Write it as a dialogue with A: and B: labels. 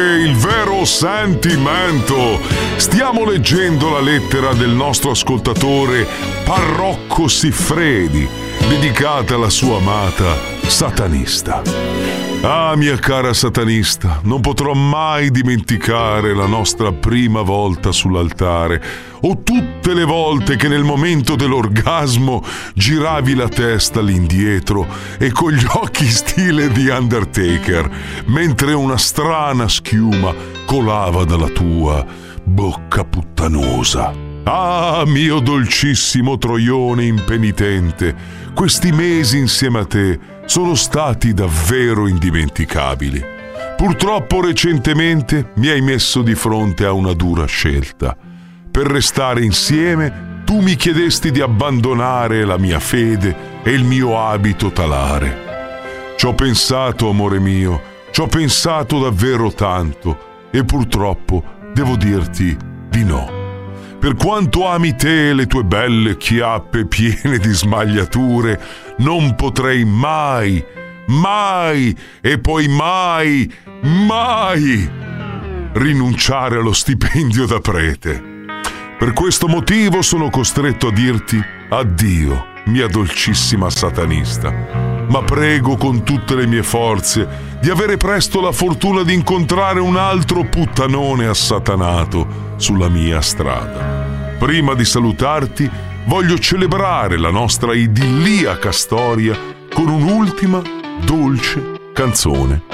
A: Il vero sentimento. Stiamo leggendo la lettera del nostro ascoltatore Parrocco Siffredi, dedicata alla sua amata satanista. Ah, mia cara satanista, non potrò mai dimenticare la nostra prima volta sull'altare, o tutte le volte che nel momento dell'orgasmo giravi la testa all'indietro e con gli occhi stile di Undertaker, mentre una strana schiuma colava dalla tua bocca puttanosa. Ah, mio dolcissimo troione impenitente, questi mesi insieme a te sono stati davvero indimenticabili. Purtroppo recentemente mi hai messo di fronte a una dura scelta. Per restare insieme, tu mi chiedesti di abbandonare la mia fede e il mio abito talare. Ci ho pensato, amore mio, ci ho pensato davvero tanto e purtroppo devo dirti di no. Per quanto ami te e le tue belle chiappe piene di smagliature, non potrei mai, mai e poi mai, mai rinunciare allo stipendio da prete. Per questo motivo sono costretto a dirti addio, mia dolcissima satanista. Ma prego con tutte le mie forze di avere presto la fortuna di incontrare un altro puttanone assatanato sulla mia strada. Prima di salutarti, voglio celebrare la nostra idilliaca storia con un'ultima dolce canzone.